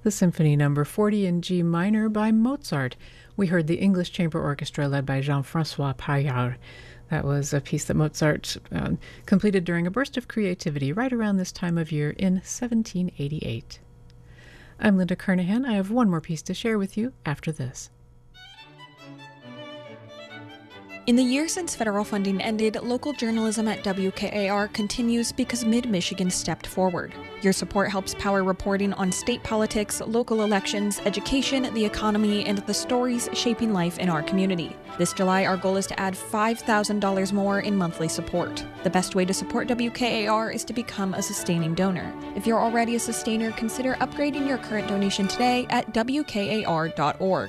the Symphony Number 40 in G minor by Mozart. We heard the English Chamber Orchestra led by Jean-François Paillard. That was a piece that Mozart completed during a burst of creativity right around this time of year in 1788. I'm Linda Kernahan. I have one more piece to share with you after this. In the year since federal funding ended, local journalism at WKAR continues because Mid-Michigan stepped forward. Your support helps power reporting on state politics, local elections, education, the economy, and the stories shaping life in our community. This July, our goal is to add $5,000 more in monthly support. The best way to support WKAR is to become a sustaining donor. If you're already a sustainer, consider upgrading your current donation today at WKAR.org.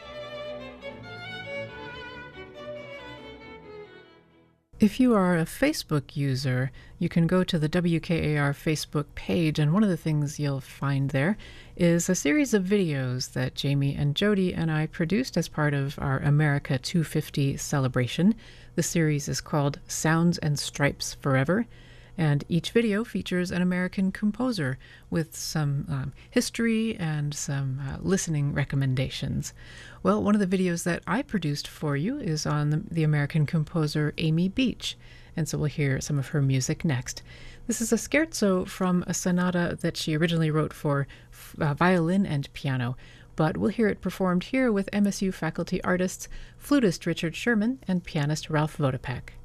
If you are a Facebook user, you can go to the WKAR Facebook page, and one of the things you'll find there is a series of videos that Jamie and Jody and I produced as part of our America 250 celebration. The series is called Sounds and Stripes Forever, and each video features an American composer with some history and some listening recommendations. Well, one of the videos that I produced for you is on the American composer Amy Beach, and so we'll hear some of her music next. This is a scherzo from a sonata that she originally wrote for violin and piano, but we'll hear it performed here with MSU faculty artists, flutist Richard Sherman and pianist Ralph Vodopek.